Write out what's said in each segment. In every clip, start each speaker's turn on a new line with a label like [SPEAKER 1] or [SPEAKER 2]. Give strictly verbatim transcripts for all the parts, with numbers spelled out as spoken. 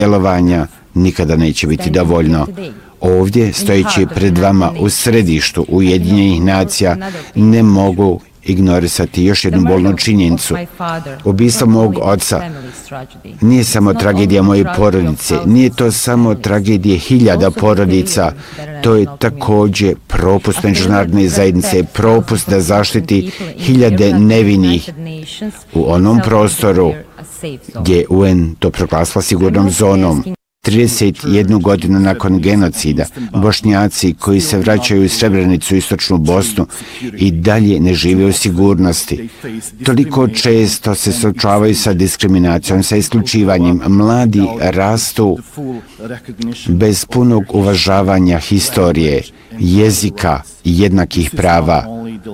[SPEAKER 1] djelovanja nikada neće biti dovoljno. Ovdje, stojeći pred vama u središtu Ujedinjenih nacija, ne mogu ignorisati još jednu bolnu činjenicu. Ubistvo mog oca nije samo tragedija moje porodice, nije to samo tragedija hiljada porodica, to je također propust međunarodne zajednice, propust da zaštiti hiljade nevinih u onom prostoru gdje je U N to proglasila sigurnom zonom. trideset jednu godinu nakon genocida, Bošnjaci koji se vraćaju u Srebrenicu, istočnu Bosnu, i dalje ne žive u sigurnosti. Toliko često se suočavaju sa diskriminacijom, sa isključivanjem. Mladi rastu bez punog uvažavanja historije, jezika i jednakih prava.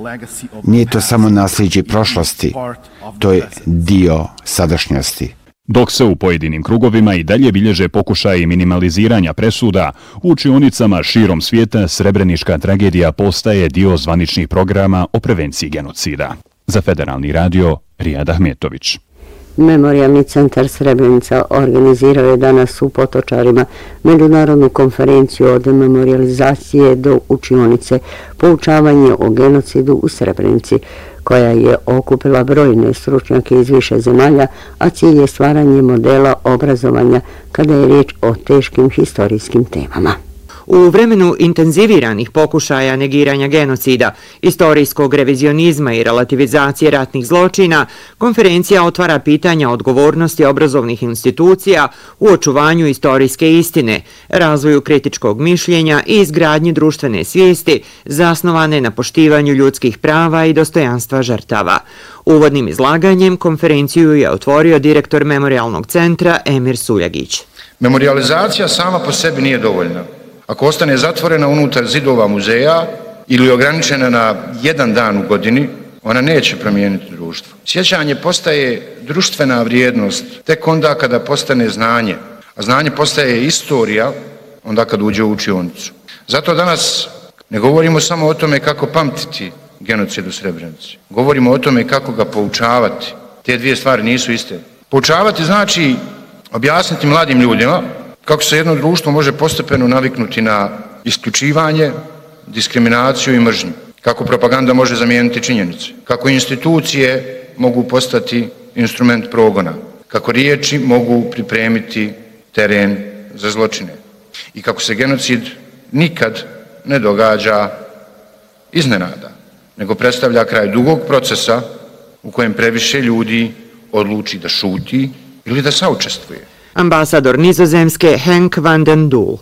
[SPEAKER 1] Nije to samo nasljeđe prošlosti, to je dio sadašnjosti.
[SPEAKER 2] Dok se u pojedinim krugovima i dalje bilježe pokušaji minimaliziranja presuda, u učionicama širom svijeta srebrenička tragedija postaje dio zvaničnih programa o prevenciji genocida. Za Federalni radio, Rijad Ahmetović.
[SPEAKER 3] Memorijalni centar Srebrenica organizirao je danas u Potočarima međunarodnu konferenciju od memorializacije do učionice, poučavanje o genocidu u Srebrenici, koja je okupila brojne stručnjake iz više zemalja, a cilj je stvaranje modela obrazovanja kada je riječ o teškim historijskim temama.
[SPEAKER 4] U vremenu intenziviranih pokušaja negiranja genocida, istorijskog revizionizma i relativizacije ratnih zločina, konferencija otvara pitanja odgovornosti obrazovnih institucija u očuvanju istorijske istine, razvoju kritičkog mišljenja i izgradnji društvene svijesti zasnovane na poštivanju ljudskih prava i dostojanstva žrtava. Uvodnim izlaganjem konferenciju je otvorio direktor Memorijalnog centra Emir Suljagić.
[SPEAKER 5] Memorializacija sama po sebi nije dovoljna. Ako ostane zatvorena unutar zidova muzeja ili ograničena na jedan dan u godini, ona neće promijeniti društvo. Sjećanje postaje društvena vrijednost tek onda kada postane znanje, a znanje postaje istorija onda kad uđe u učionicu. Zato danas ne govorimo samo o tome kako pamtiti genocid u Srebrenici. Govorimo o tome kako ga poučavati. Te dvije stvari nisu iste. Poučavati znači objasniti mladim ljudima kako se jedno društvo može postepeno naviknuti na isključivanje, diskriminaciju i mržnju. Kako propaganda može zamijeniti činjenice. Kako institucije mogu postati instrument progona. Kako riječi mogu pripremiti teren za zločine. I kako se genocid nikad ne događa iznenada, nego predstavlja kraj dugog procesa u kojem previše ljudi odluči da šuti ili da saučestvuje.
[SPEAKER 4] Ambasador Nizozemske Henk van den Doel.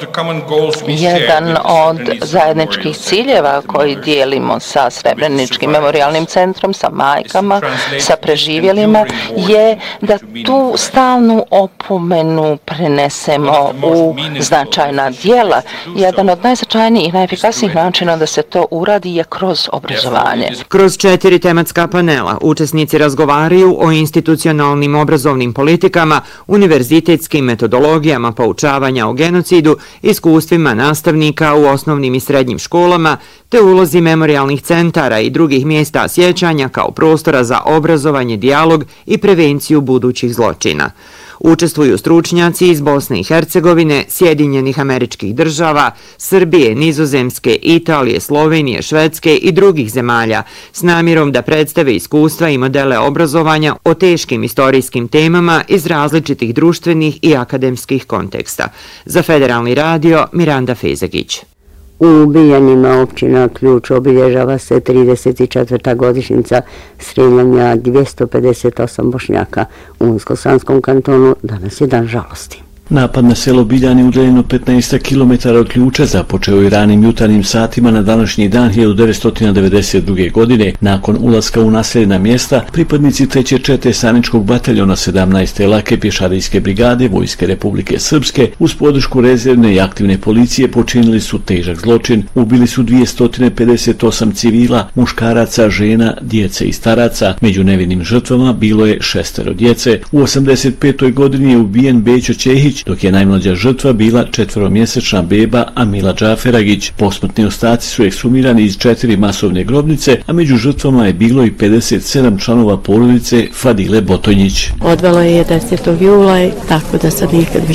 [SPEAKER 6] Jedan od zajedničkih ciljeva koji dijelimo sa Srebreničkim memorijalnim centrom, sa majkama, sa preživjelima, je da tu stalnu opomenu prenesemo u značajna djela. Jedan od najznačajnijih i najefikasnijih načina da se to uradi je kroz obrazovanje.
[SPEAKER 4] Kroz četiri tematska panela učesnici razgovaraju o institucionalnim obrazovnim politikama, univerzitetskim metodologijama poučavanja o genocidu, iskustvima nastavnika u osnovnim i srednjim školama, te ulozi memorijalnih centara i drugih mjesta sjećanja kao prostora za obrazovanje, dijalog i prevenciju budućih zločina. Učestvuju stručnjaci iz Bosne i Hercegovine, Sjedinjenih Američkih Država, Srbije, Nizozemske, Italije, Slovenije, Švedske i drugih zemalja s namjerom da predstave iskustva i modele obrazovanja o teškim istorijskim temama iz različitih društvenih i akademskih konteksta. Za Federalni radio, Miranda Fezagić.
[SPEAKER 3] U Biljanima općina Ključ obilježava se trideset četvrta godišnjica strijeljanja dvjesto pedeset osam Bošnjaka. U Unsko-Sanskom kantonu danas je dan žalosti.
[SPEAKER 7] Napad na selo Biljani udaljeno petnaest kilometara od Ključa započeo je ranim jutarnjim satima na današnji dan hiljadu devetsto devedeset druge. godine. Nakon ulaska u naseljena mjesta, pripadnici treće čete Staničkog bataljona sedamnaeste lake pješadijske brigade Vojske Republike Srpske uz podršku rezervne i aktivne policije počinili su težak zločin. Ubili su dvjesto pedeset osam civila, muškaraca, žena, djece i staraca. Među nevinim žrtvama bilo je šestero djece. U osamdeset petoj godini je ubijen Bećo Čehić, dok je najmlađa žrtva bila četveromjesečna beba Amila Džaferagić. Posmrtni ostaci su eksumirani iz četiri masovne grobnice, a među žrtvama je bilo i pedeset sedam članova porodice Fadile Botonjić.
[SPEAKER 8] Odvelo je desetog jula, tako da sad nikad više